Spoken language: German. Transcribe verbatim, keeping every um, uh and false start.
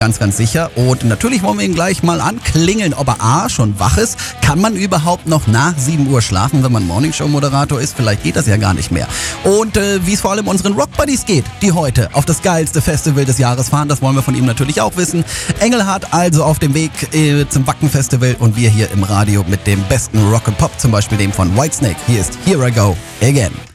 Ganz, ganz sicher. Und natürlich wollen wir ihn gleich mal anklingeln, ob er A, schon wach ist. Kann man überhaupt noch nach sieben Uhr schlafen, wenn man Morningshow-Moderator ist? Vielleicht geht das ja gar nicht mehr. Und äh, wie es vor allem unseren Rockbuddies geht, die heute auf das geilste Festival des Jahres fahren, das wollen wir von ihm natürlich auch wissen. Engelhardt also auf dem Weg äh, zum Wacken-Festival und wir hier im Radio mit dem besten Rock and Pop, zum Beispiel dem von Whitesnake. Hier ist Here I Go Again.